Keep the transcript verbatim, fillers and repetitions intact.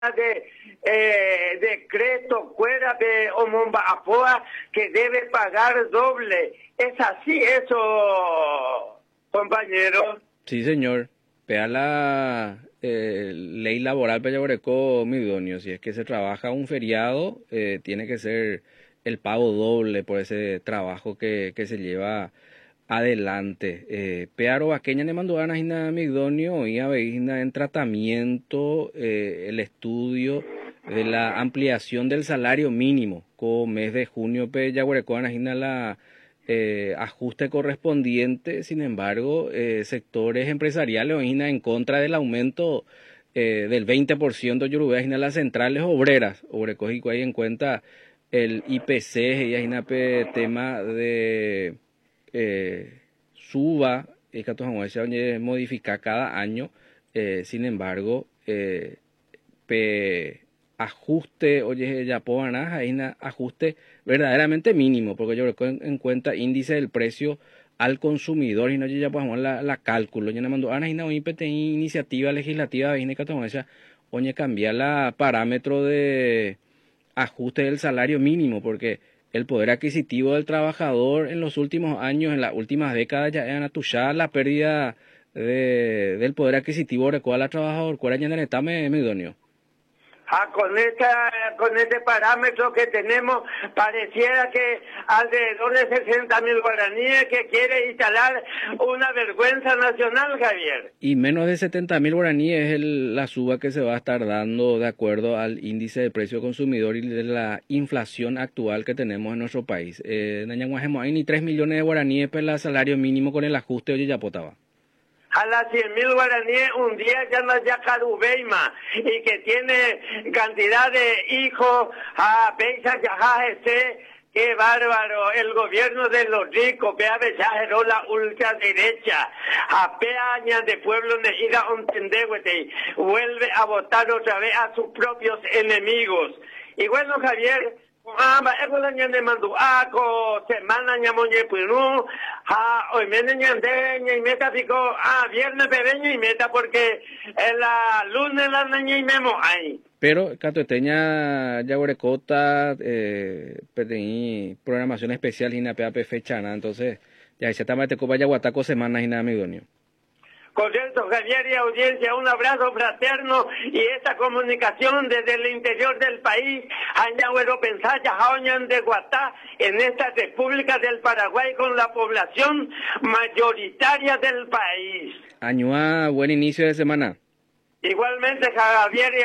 de eh, decreto fuera de Omomba Apoa que debe pagar doble. ¿Es así eso, compañero? Sí, señor. Pea la eh, ley laboral para Yaguarecó, mi idóneo. Si es que se trabaja un feriado, eh, tiene que ser el pago doble por ese trabajo que, que se lleva adelante. Eh, Pearo Vaqueña ne mandó ganas ina mi idóneo y a veina en tratamiento eh, el estudio de la ampliación del salario mínimo. Con mes de junio pe Yaguarecó ina la Eh, ajuste correspondiente. Sin embargo, eh, sectores empresariales oína en contra del aumento eh, del veinte por ciento de las centrales obreras. Obrecojico ahí en cuenta el I P C y ahí tema de eh, suba y que modifica cada año. Eh, sin embargo, eh, pe, ajuste, oye, ya puedo hay un ajuste verdaderamente mínimo, porque yo creo en, en cuenta índice del precio al consumidor y no ya podemos la, la cálculo. Yo le mando ana una iniciativa legislativa viene que esa oye cambiar la parámetro de ajuste del salario mínimo, porque el poder adquisitivo del trabajador en los últimos años, en las últimas décadas ya han atuchado la pérdida de, del poder adquisitivo de cuál trabajador, cuál año en me me idóneo. Ah, con esta, con este parámetro que tenemos, pareciera que alrededor de sesenta mil guaraníes que quiere instalar una vergüenza nacional, Javier. Y menos de setenta mil guaraníes es el, la suba que se va a estar dando de acuerdo al índice de precio consumidor y de la inflación actual que tenemos en nuestro país. Eh, hay ni tres millones de guaraníes para el salario mínimo con el ajuste hoy ya potaba. A las cien mil guaraníes un día ya no es ya Carubeima y que tiene cantidad de hijos a Beisa Yajaje, qué bárbaro, el gobierno de los ricos, vea exageró la ultraderecha, a peañas de pueblo de ida ontendéhuete, vuelve a votar otra vez a sus propios enemigos. Y bueno, Javier, ah, eso la ñande mandó, ah, co semana ñamoñe punu, ah, hoy me ñande ñe meta pico, ah, viernes pebeño y meta porque en la lunes la ñe y memo ahí. Pero Catueteña Yaguarecota, eh, pedí programación especial y na P A P fecha, ¿no? Entonces, ya se está te copa Yaguataco semanas y nada, mi idóneo. Correcto, Javier y audiencia, un abrazo fraterno y esta comunicación desde el interior del país, Añagüero Pensaya, Jaoñan de Guatá, en esta República del Paraguay con la población mayoritaria del país. Añua, buen inicio de semana. Igualmente, Javier y